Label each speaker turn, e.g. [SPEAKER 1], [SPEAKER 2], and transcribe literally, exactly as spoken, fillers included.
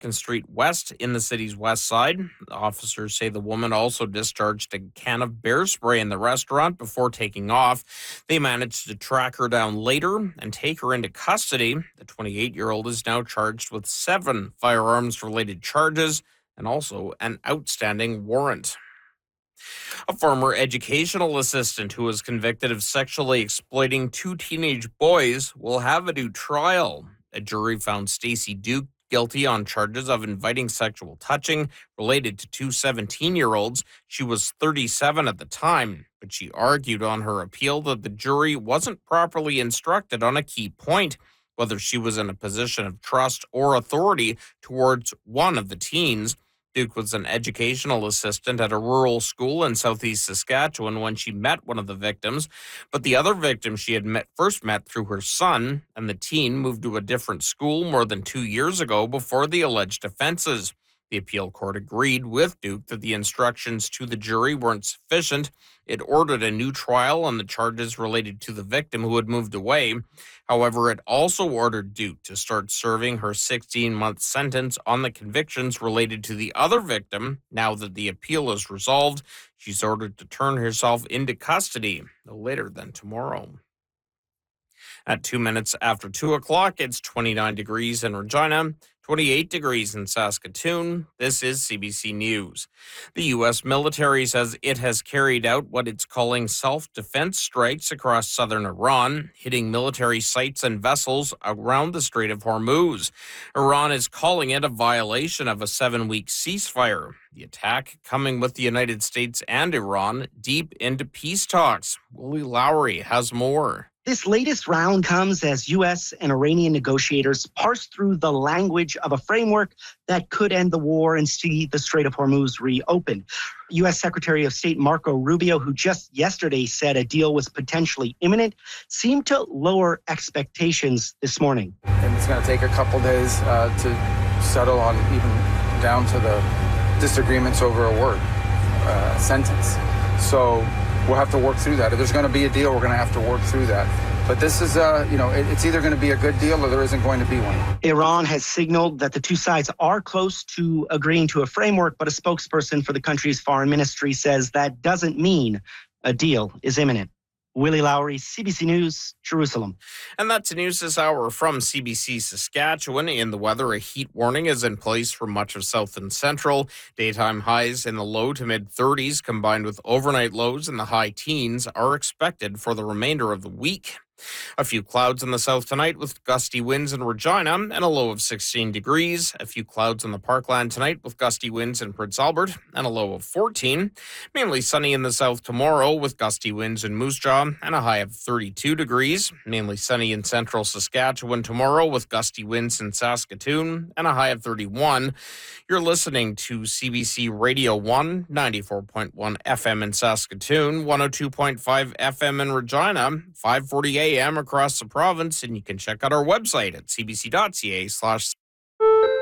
[SPEAKER 1] Street West in the city's west side. Officers say the woman also discharged a can of bear spray in the restaurant before taking off. They managed to track her down later and take her into custody. The twenty-eight-year-old is now charged with seven firearms-related charges and also an outstanding warrant. A former educational assistant who was convicted of sexually exploiting two teenage boys will have a new trial. A jury found Stacey Duke guilty on charges of inviting sexual touching related to two seventeen-year-olds. She was thirty-seven at the time, but she argued on her appeal that the jury wasn't properly instructed on a key point, whether she was in a position of trust or authority towards one of the teens. Duke was an educational assistant at a rural school in southeast Saskatchewan when she met one of the victims, but the other victim she had met, first met through her son, and the teen moved to a different school more than two years ago before the alleged offenses. The appeal court agreed with Duke that the instructions to the jury weren't sufficient. It ordered a new trial on the charges related to the victim who had moved away. However, it also ordered Duke to start serving her sixteen-month sentence on the convictions related to the other victim. Now that the appeal is resolved, she's ordered to turn herself into custody no later than tomorrow. At two minutes after two o'clock, it's twenty-nine degrees in Regina, twenty-eight degrees in Saskatoon. This is C B C News. The U S military says it has carried out what it's calling self-defense strikes across southern Iran, hitting military sites and vessels around the Strait of Hormuz. Iran is calling it a violation of a seven-week ceasefire. The attack coming with the United States and Iran deep into peace talks. Willie Lowry has more.
[SPEAKER 2] This latest round comes as U S and Iranian negotiators parse through the language of a framework that could end the war and see the Strait of Hormuz reopened. U S Secretary of State Marco Rubio, who just yesterday said a deal was potentially imminent, seemed to lower expectations this morning.
[SPEAKER 3] And it's going to take a couple days uh, to settle on even down to the disagreements over a word, uh, sentence. So we'll have to work through that. If there's going to be a deal, we're going to have to work through that. But this is, uh, you know, it, it's either going to be a good deal or there isn't going to be one.
[SPEAKER 2] Iran has signaled that the two sides are close to agreeing to a framework, but a spokesperson for the country's foreign ministry says that doesn't mean a deal is imminent. Willie Lowry, C B C News, Jerusalem.
[SPEAKER 1] And that's the news this hour from C B C Saskatchewan. In the weather, a heat warning is in place for much of south and central. Daytime highs in the low to mid thirties combined with overnight lows in the high teens are expected for the remainder of the week. A few clouds in the south tonight with gusty winds in Regina and a low of sixteen degrees. A few clouds in the Parkland tonight with gusty winds in Prince Albert and a low of fourteen. Mainly sunny in the south tomorrow with gusty winds in Moose Jaw and a high of thirty-two degrees. Mainly sunny in central Saskatchewan tomorrow with gusty winds in Saskatoon and a high of thirty-one. You're listening to C B C Radio one, ninety-four point one F M in Saskatoon, one oh two point five F M in Regina, five forty A M across the province, and you can check out our website at cbc.ca slash